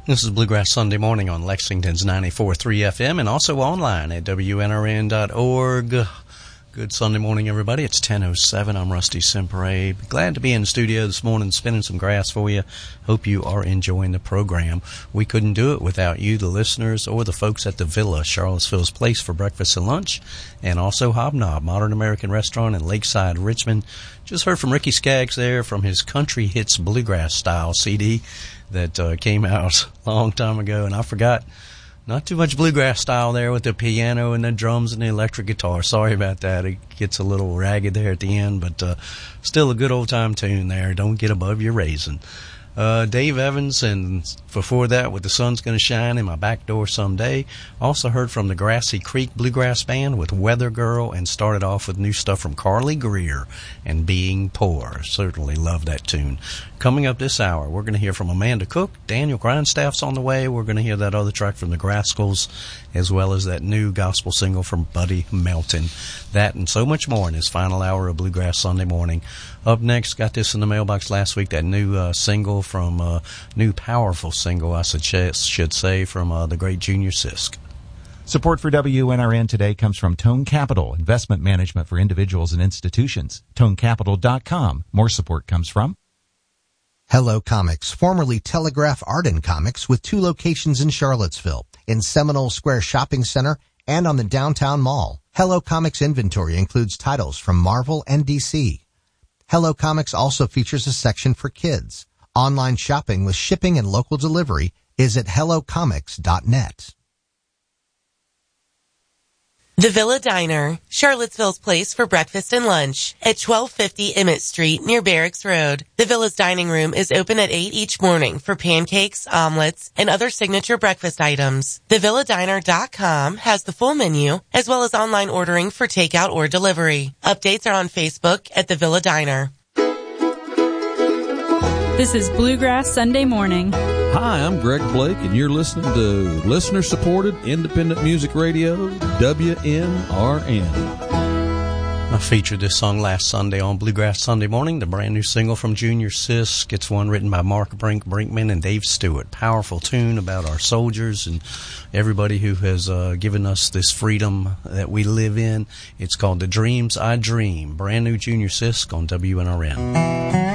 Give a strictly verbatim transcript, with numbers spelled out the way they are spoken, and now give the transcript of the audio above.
This is Bluegrass Sunday Morning on Lexington's ninety-four point three F M and also online at W N R N dot org. Good Sunday morning, everybody. It's ten oh seven. I'm Rusty Sempre. Glad to be in the studio this morning spinning some grass for you. Hope you are enjoying the program. We couldn't do it without you, the listeners, or the folks at the Villa, Charlottesville's place for breakfast and lunch, and also Hobnob, Modern American Restaurant in Lakeside, Richmond. Just heard from Ricky Skaggs there from his Country Hits Bluegrass Style C D that uh, came out a long time ago, and I forgot. Not too much bluegrass style there with the piano and the drums and the electric guitar. Sorry about that. It gets a little ragged there at the end, but uh, still a good old-time tune there. Don't get above your raisin. Uh, Dave Evans, and before that, with The Sun's Gonna Shine in My Back Door Someday. Also heard from the Grassy Creek Bluegrass Band with Weather Girl, and started off with new stuff from Carly Greer and Being Poor. Certainly love that tune. Coming up this hour, we're going to hear from Amanda Cook. Daniel Grindstaff's on the way. We're going to hear that other track from the Grascals, as well as that new gospel single from Buddy Melton. That and so much more in this final hour of Bluegrass Sunday Morning. Up next, got this in the mailbox last week, that new uh, single from, uh, new powerful single, I should, should say, from uh, the great Junior Sisk. Support for W N R N today comes from Tone Capital, investment management for individuals and institutions. tone capital dot com. More support comes from Hello Comics, formerly Telegraph Art and Comics, with two locations in Charlottesville, in Seminole Square Shopping Center and on the Downtown Mall. Hello Comics inventory includes titles from Marvel and D C. Hello Comics also features a section for kids. Online shopping with shipping and local delivery is at hello comics dot net. The Villa Diner, Charlottesville's place for breakfast and lunch, at twelve fifty Emmett Street near Barracks Road. The Villa's dining room is open at eight each morning for pancakes, omelets, and other signature breakfast items. the villa diner dot com has the full menu, as well as online ordering for takeout or delivery. Updates are on Facebook at The Villa Diner. This is Bluegrass Sunday Morning. Hi, I'm Greg Blake, and you're listening to listener-supported independent music radio, W N R N. I featured this song last Sunday on Bluegrass Sunday Morning, the brand new single from Junior Sisk. It's one written by Mark Brink Brinkman and Dave Stewart. Powerful tune about our soldiers and everybody who has uh, given us this freedom that we live in. It's called The Dreams I Dream. Brand new Junior Sisk on W N R N.